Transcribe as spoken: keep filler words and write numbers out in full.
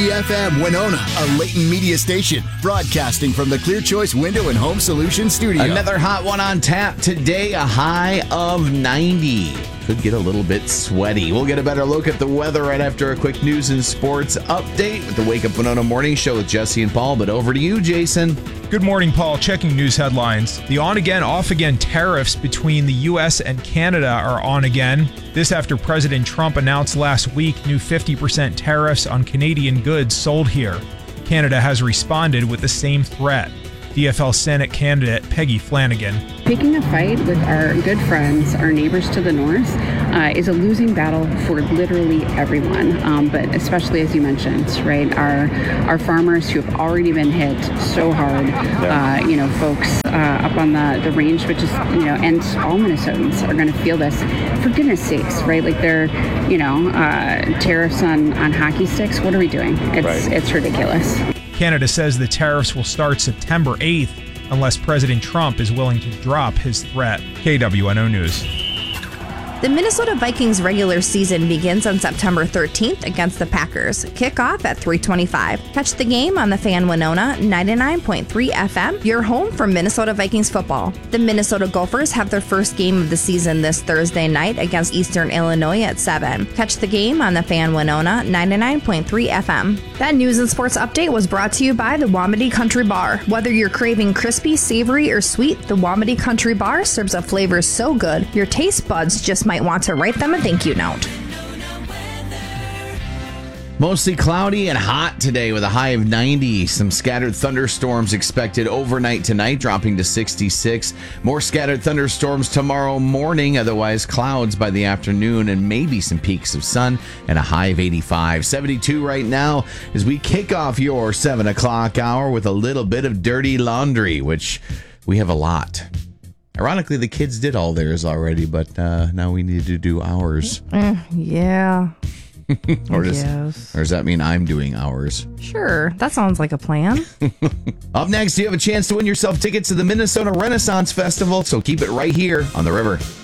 F M Winona, a Leighton Media station, broadcasting from the Clear Choice Window and Home Solutions studio. Another hot one on tap today, a high of ninety. Could get a little bit sweaty. We'll get a better look at the weather right after a quick news and sports update with the Wake Up Winona Morning Show with Jesse and Paul. But over to you, Jason. Good morning, Paul. Checking news headlines. The on-again, off-again tariffs between the U S and Canada are on again. This after President Trump announced last week new fifty percent tariffs on Canadian goods sold here. Canada has responded with the same threat. D F L Senate candidate Peggy Flanagan. Picking a fight with our good friends, our neighbors to the north, uh, is a losing battle for literally everyone, um, but especially, as you mentioned, right, our our farmers who have already been hit so hard, uh, you know, folks uh, up on the, the range, which is, you know, and all Minnesotans are going to feel this, for goodness sakes, right, like they're, you know, uh, tariffs on, on hockey sticks, what are we doing? It's, right. It's ridiculous. Canada says the tariffs will start September eighth unless President Trump is willing to drop his threat. K W N O News. The Minnesota Vikings regular season begins on September thirteenth against the Packers. Kickoff at three twenty-five. Catch the game on the Fan Winona ninety-nine point three F M, your home for Minnesota Vikings football. The Minnesota Gophers have their first game of the season this Thursday night against Eastern Illinois at seven. Catch the game on the Fan Winona ninety-nine point three F M. That news and sports update was brought to you by the Wamedy Country Bar. Whether you're craving crispy, savory, or sweet, the Wamedy Country Bar serves up flavors so good, your taste buds just might want to write them a thank you note. Mostly cloudy and hot today with a high of ninety. Some scattered thunderstorms expected overnight tonight, dropping to sixty-six. More scattered thunderstorms tomorrow morning, otherwise clouds by the afternoon and maybe some peaks of sun and a high of eighty-five. seventy-two right now as we kick off your seven o'clock hour with a little bit of dirty laundry, which we have a lot. Ironically, the kids did all theirs already, but uh, now we need to do ours. Uh, yeah. or, does, or does that mean I'm doing ours? Sure. That sounds like a plan. Up next, you have a chance to win yourself tickets to the Minnesota Renaissance Festival, so keep it right here on The River.